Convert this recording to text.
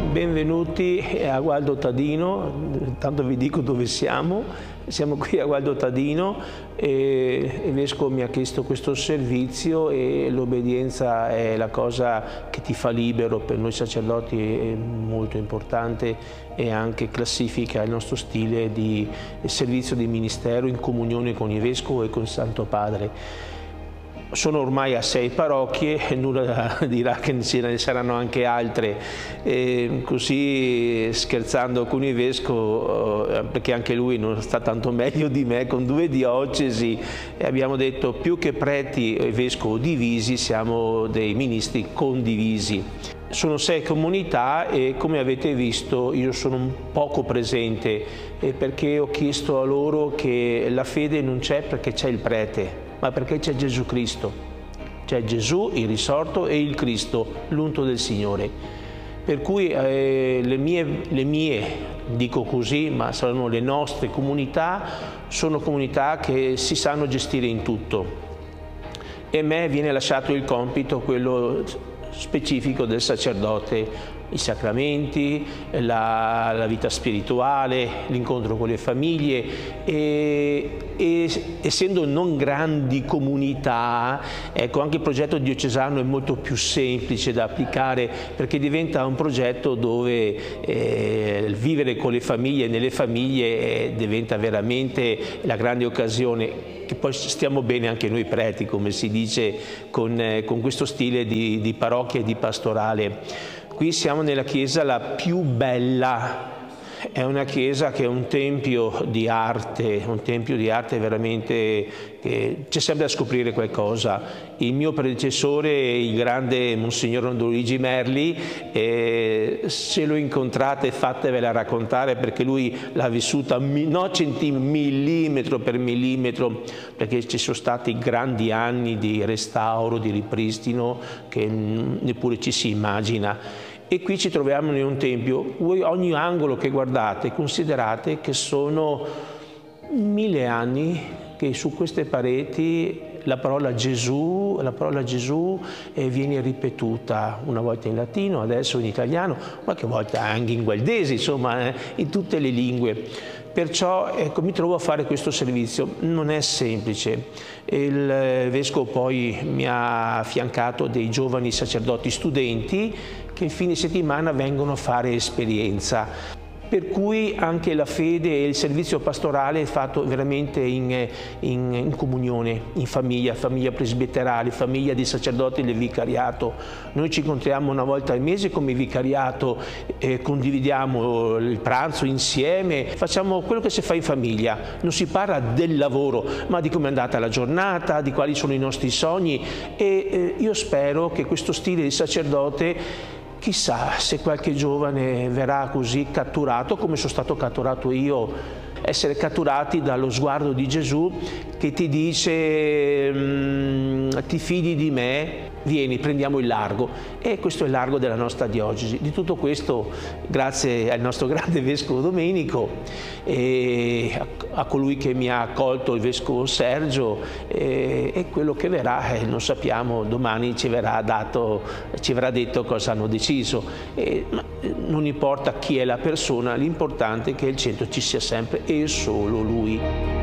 Benvenuti a Gualdo Tadino, intanto vi dico dove siamo. Siamo qui a Gualdo Tadino e il Vescovo mi ha chiesto questo servizio e l'obbedienza è la cosa che ti fa libero. Per noi sacerdoti è molto importante e anche classifica il nostro stile di servizio di ministero in comunione con il Vescovo e con il Santo Padre. Sono ormai a 6 parrocchie e nulla dirà che ce ne saranno anche altre. Così scherzando con il Vescovo, perché anche lui non sta tanto meglio di me, con 2 diocesi, abbiamo detto più che preti e Vescovo divisi, siamo dei ministri condivisi. Sono 6 comunità e come avete visto io sono un poco presente perché ho chiesto a loro che la fede non c'è perché c'è il prete, ma perché c'è Gesù Cristo. C'è Gesù, il risorto, e il Cristo, l'unto del Signore. Per cui le mie, dico così, ma saranno le nostre comunità, sono comunità che si sanno gestire in tutto. E a me viene lasciato il compito, quello specifico del sacerdote, i sacramenti, la vita spirituale, l'incontro con le famiglie e essendo non grandi comunità, ecco, anche il progetto diocesano è molto più semplice da applicare perché diventa un progetto dove vivere con le famiglie e nelle famiglie diventa veramente la grande occasione. Che poi stiamo bene anche noi preti, come si dice, con questo stile di parrocchia e di pastorale. Qui siamo nella chiesa la più bella, è una chiesa che è un tempio di arte veramente, c'è sempre da scoprire qualcosa. Il mio predecessore, il grande Monsignor Luigi Merli, se lo incontrate fatevela raccontare perché lui l'ha vissuta no millimetro per millimetro, perché ci sono stati grandi anni di restauro, di ripristino che neppure ci si immagina. E qui ci troviamo in un tempio, voi ogni angolo che guardate, considerate che sono 1000 anni che su queste pareti la parola Gesù viene ripetuta, una volta in latino, adesso in italiano, qualche volta anche in gualdese, insomma, in tutte le lingue. Perciò ecco, mi trovo a fare questo servizio, non è semplice. Il Vescovo poi mi ha affiancato dei giovani sacerdoti studenti che il fine settimana vengono a fare esperienza. Per cui anche la fede e il servizio pastorale è fatto veramente in comunione, in famiglia presbiterale, famiglia di sacerdoti del vicariato. Noi ci incontriamo una volta al mese come vicariato, condividiamo il pranzo insieme, facciamo quello che si fa in famiglia. Non si parla del lavoro, ma di come è andata la giornata, di quali sono i nostri sogni e io spero che questo stile di sacerdote, chissà se qualche giovane verrà così catturato come sono stato catturato io, essere catturati dallo sguardo di Gesù che ti dice ti fidi di me, vieni, prendiamo il largo. E questo è il largo della nostra diocesi. Di tutto questo grazie al nostro grande Vescovo Domenico e a colui che mi ha accolto, il Vescovo Sergio, e quello che verrà, non sappiamo, domani ci verrà detto cosa hanno deciso. Ma non importa chi è la persona, l'importante è che il centro ci sia sempre e solo Lui.